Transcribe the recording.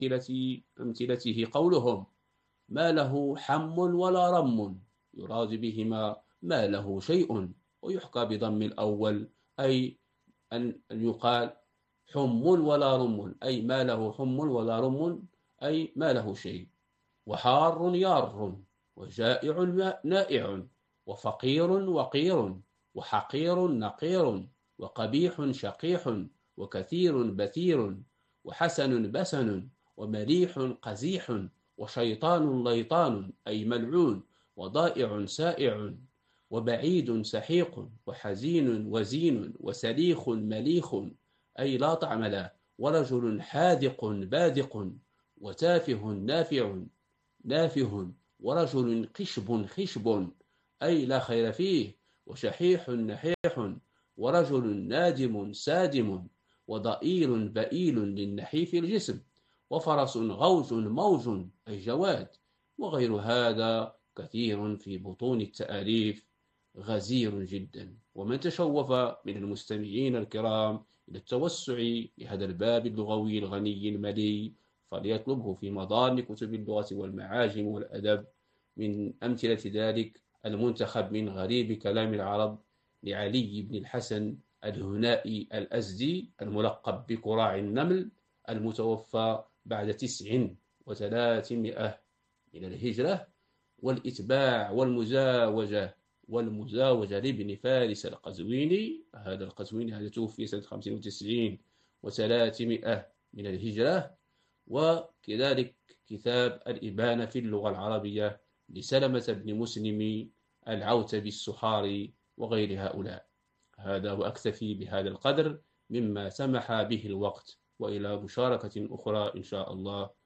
أمثلته قولهم: ما له حم ولا رم، يراد بهما ما له شيء. ويحكى بضم الأول، أي أن يقال حم ولا رم، أي ما له حم ولا رم، أي ما له شيء. وحار يار، وجائع نائع، وفقير وقير، وحقير نقير، وقبيح شقيح، وكثير بثير، وحسن بسن، ومليح قزيح، وشيطان ليطان، أي ملعون، وضائع سائع، وبعيد سحيق، وحزين وزين، وسليخ مليخ، أي لا طعم له، ورجل حاذق بادق، وتافه نافه، ورجل قشب خشب، أي لا خير فيه، وشحيح نحيح، ورجل نادم سادم، وضئيل بئيل للنحيف الجسم، وفرس غوز موج، أي جواد. وغير هذا كثير في بطون التآليف غزير جدا. ومن تشوف من المستمعين الكرام إلى التوسع بهذا الباب اللغوي الغني المليء، فليطلبه في مظان كتب اللغة والمعاجم والأدب. من أمثلة ذلك المنتخب من غريب كلام العرب لعلي بن الحسن الهنائي الأزدي، الملقب بكراع النمل، المتوفى بعد 3900 من الهجرة. والإتباع والمزاوجة لابن فارس القزويني، هذا القزويني هذا توفي سنة 95 و300 من الهجرة. وكذلك كتاب الإبانة في اللغة العربية لسلمة بن مسلم العوتبي السحاري وغير هؤلاء. هذا، وأكتفي بهذا القدر مما سمح به الوقت، وإلى مشاركة أخرى إن شاء الله.